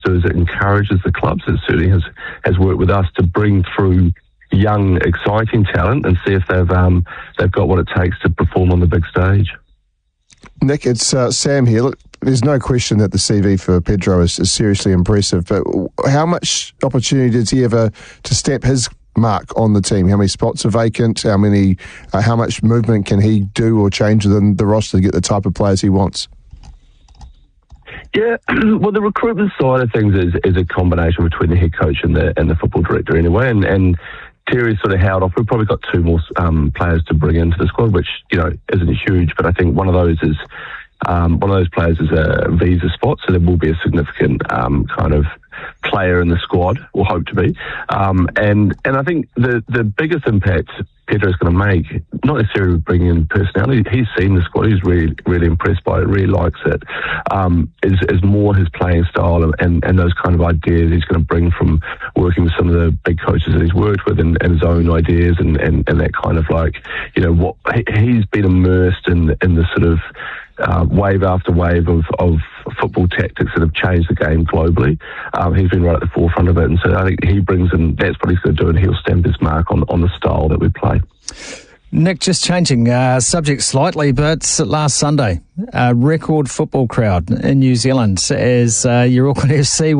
do is it encourages the clubs. It certainly has worked with us to bring through young, exciting talent and see if they've got what it takes to perform on the big stage. Nick, it's Sam here. Look, there's no question that the CV for Pedro is seriously impressive, but how much opportunity does he have to stamp his mark on the team? How many spots are vacant? How much movement can he do or change within the roster to get the type of players he wants? Yeah, well, the recruitment side of things is a combination between the head coach and the football director anyway, and Terry's sort of held off. We've probably got two more players to bring into the squad, which isn't huge, but I think one of those players is a visa spot, so there will be a significant kind of player in the squad, or hope to be. And I think the biggest impact Pedro's going to make, not necessarily bringing in personality, he's seen the squad, he's really, really impressed by it, really likes it, is more his playing style and those kind of ideas he's going to bring from working with some of the big coaches that he's worked with and his own ideas and that kind of what he's been immersed in the sort of wave after wave of football tactics that have changed the game globally. He's been right at the forefront of it, and so I think he brings in, that's what he's going to do, and he'll stamp his mark on the style that we play. Nick, just changing subject slightly, but last Sunday, a record football crowd in New Zealand as your Auckland FC